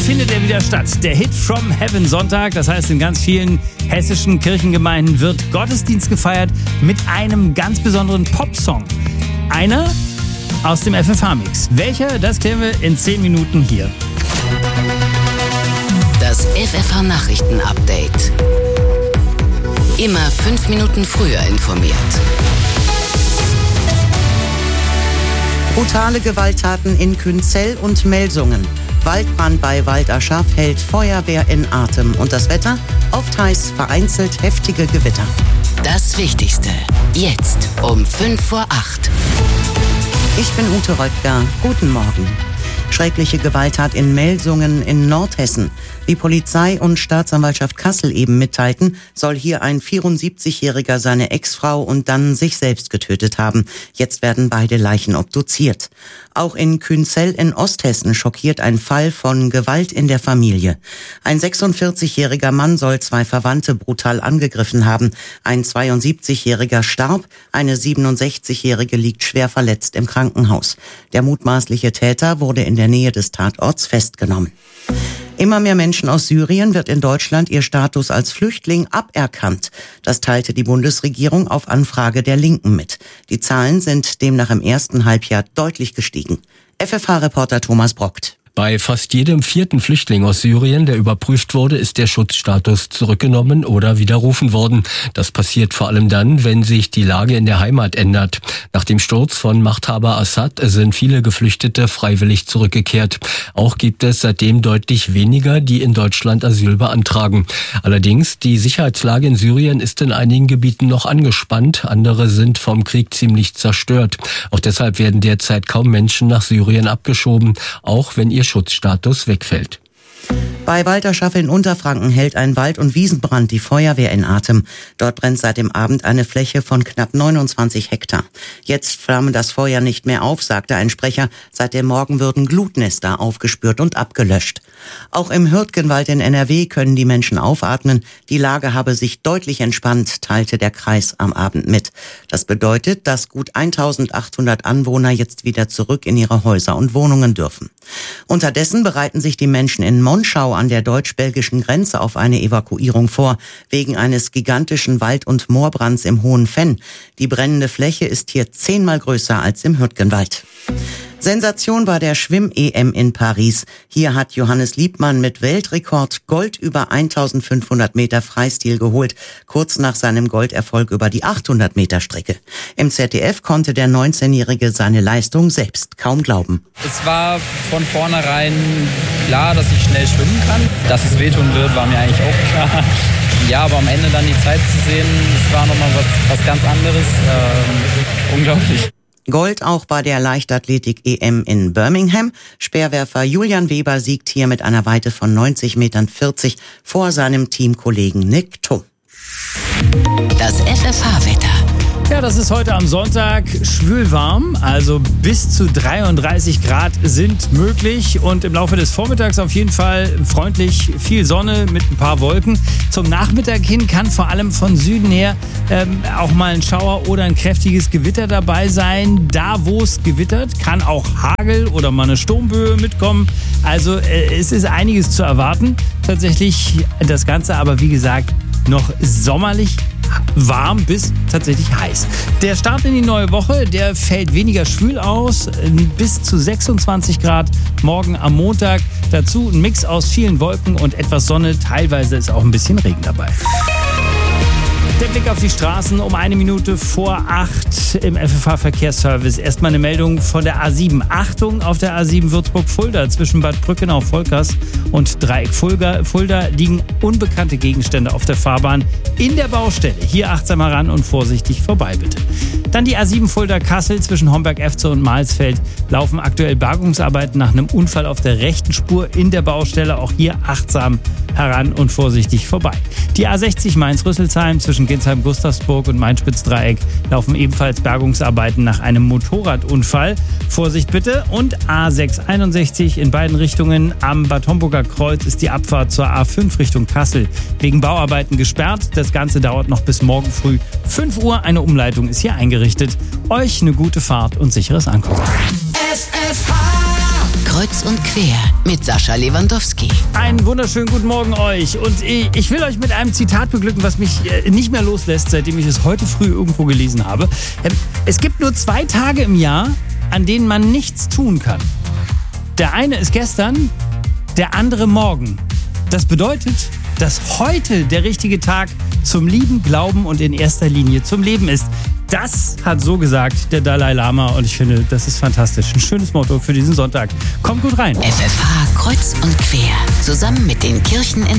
findet er wieder statt. Der Hit From Heaven Sonntag. Das heißt, in ganz vielen hessischen Kirchengemeinden wird Gottesdienst gefeiert mit einem ganz besonderen Popsong. Einer aus dem FFH-Mix. Welcher? Das klären wir in 10 Minuten hier. Das FFH-Nachrichten-Update. Immer 5 Minuten früher informiert. Brutale Gewalttaten in Künzell und Melsungen. Waldbrand bei Walderschaff hält Feuerwehr in Atem. Und das Wetter? Oft heiß, vereinzelt heftige Gewitter. Das Wichtigste. Jetzt um 7:55. Ich bin Ute Röttger. Guten Morgen. Schreckliche Gewalttat in Melsungen in Nordhessen. Wie Polizei und Staatsanwaltschaft Kassel eben mitteilten, soll hier ein 74-Jähriger seine Ex-Frau und dann sich selbst getötet haben. Jetzt werden beide Leichen obduziert. Auch in Künzell in Osthessen schockiert ein Fall von Gewalt in der Familie. Ein 46-jähriger Mann soll 2 Verwandte brutal angegriffen haben. Ein 72-jähriger starb, eine 67-jährige liegt schwer verletzt im Krankenhaus. Der mutmaßliche Täter wurde in der Nähe des Tatorts festgenommen. Immer mehr Menschen aus Syrien wird in Deutschland ihr Status als Flüchtling aberkannt. Das teilte die Bundesregierung auf Anfrage der Linken mit. Die Zahlen sind demnach im ersten Halbjahr deutlich gestiegen. FFH-Reporter Thomas Brockt. Bei fast jedem 4. Flüchtling aus Syrien, der überprüft wurde, ist der Schutzstatus zurückgenommen oder widerrufen worden. Das passiert vor allem dann, wenn sich die Lage in der Heimat ändert. Nach dem Sturz von Machthaber Assad sind viele Geflüchtete freiwillig zurückgekehrt. Auch gibt es seitdem deutlich weniger, die in Deutschland Asyl beantragen. Allerdings, die Sicherheitslage in Syrien ist in einigen Gebieten noch angespannt. Andere sind vom Krieg ziemlich zerstört. Auch deshalb werden derzeit kaum Menschen nach Syrien abgeschoben, auch wenn ihr Schutzstatus wegfällt. Bei Walderschaff in Unterfranken hält ein Wald- und Wiesenbrand die Feuerwehr in Atem. Dort brennt seit dem Abend eine Fläche von knapp 29 Hektar. Jetzt flamme das Feuer nicht mehr auf, sagte ein Sprecher. Seit dem Morgen würden Glutnester aufgespürt und abgelöscht. Auch im Hürtgenwald in NRW können die Menschen aufatmen. Die Lage habe sich deutlich entspannt, teilte der Kreis am Abend mit. Das bedeutet, dass gut 1800 Anwohner jetzt wieder zurück in ihre Häuser und Wohnungen dürfen. Unterdessen bereiten sich die Menschen in Monschau an der deutsch-belgischen Grenze auf eine Evakuierung vor, wegen eines gigantischen Wald- und Moorbrands im Hohen Venn. Die brennende Fläche ist hier 10-mal größer als im Hürtgenwald. Sensation war der Schwimm-EM in Paris. Hier hat Johannes Liebmann mit Weltrekord Gold über 1500 Meter Freistil geholt, kurz nach seinem Golderfolg über die 800 Meter Strecke. Im ZDF konnte der 19-Jährige seine Leistung selbst kaum glauben. Es war von vornherein klar, dass ich schnell schwimmen kann. Dass es wehtun wird, war mir eigentlich auch klar. Ja, aber am Ende dann die Zeit zu sehen, das war nochmal was ganz anderes. Unglaublich. Gold auch bei der Leichtathletik-EM in Birmingham. Speerwerfer Julian Weber siegt hier mit einer Weite von 90,40 Metern vor seinem Teamkollegen Nick Thum. Das FFH-Wetter. Ja, das ist heute am Sonntag schwülwarm, also bis zu 33 Grad sind möglich und im Laufe des Vormittags auf jeden Fall freundlich, viel Sonne mit ein paar Wolken. Zum Nachmittag hin kann vor allem von Süden her auch mal ein Schauer oder ein kräftiges Gewitter dabei sein. Da, wo es gewittert, kann auch Hagel oder mal eine Sturmböe mitkommen. Also es ist einiges zu erwarten. Tatsächlich das Ganze aber, wie gesagt, noch sommerlich warm bis tatsächlich heiß. Der Start in die neue Woche, der fällt weniger schwül aus, bis zu 26 Grad morgen am Montag. Dazu ein Mix aus vielen Wolken und etwas Sonne, teilweise ist auch ein bisschen Regen dabei. Der Blick auf die Straßen um 1 Minute vor 8 im FFH-Verkehrsservice. Erstmal eine Meldung von der A7. Achtung, auf der A7 Würzburg-Fulda zwischen Bad Brückenau-Volkers und Dreieck Fulda liegen unbekannte Gegenstände auf der Fahrbahn in der Baustelle. Hier achtsam heran und vorsichtig vorbei, bitte. Dann die A7 Fulda-Kassel zwischen Homberg-Efze und Mahlsfeld laufen aktuell Bergungsarbeiten nach einem Unfall auf der rechten Spur in der Baustelle. Auch hier achtsam heran und vorsichtig vorbei. Die A60 Mainz-Rüsselsheim zwischen Ginsheim-Gustavsburg und Main-Spitz-Dreieck laufen ebenfalls Bergungsarbeiten nach einem Motorradunfall. Vorsicht bitte. Und A661 in beiden Richtungen am Bad Homburger Kreuz ist die Abfahrt zur A5 Richtung Kassel wegen Bauarbeiten gesperrt. Das Ganze dauert noch bis morgen früh 5 Uhr. Eine Umleitung ist hier eingerichtet. Euch eine gute Fahrt und sicheres Ankommen. FFH Kreuz und Quer mit Sascha Lewandowski. Einen wunderschönen guten Morgen euch. Und ich will euch mit einem Zitat beglücken, was mich nicht mehr loslässt, seitdem ich es heute früh irgendwo gelesen habe. Es gibt nur 2 Tage im Jahr, an denen man nichts tun kann. Der eine ist gestern, der andere morgen. Das bedeutet, dass heute der richtige Tag zum Lieben, Glauben und in erster Linie zum Leben ist. Das hat so gesagt der Dalai Lama und ich finde, das ist fantastisch. Ein schönes Motto für diesen Sonntag. Kommt gut rein. FFH Kreuz und Quer. Zusammen mit den Kirchen in